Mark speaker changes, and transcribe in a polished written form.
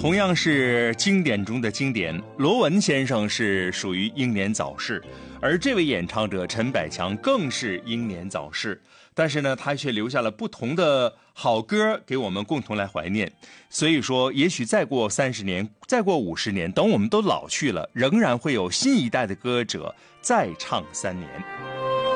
Speaker 1: 同样是经典中的经典，罗文先生是属于英年早逝，而这位演唱者陈百强更是英年早逝。但是呢，他却留下了不同的好歌给我们共同来怀念。所以说，也许再过30年，再过50年，等我们都老去了，仍然会有新一代的歌者再唱3年。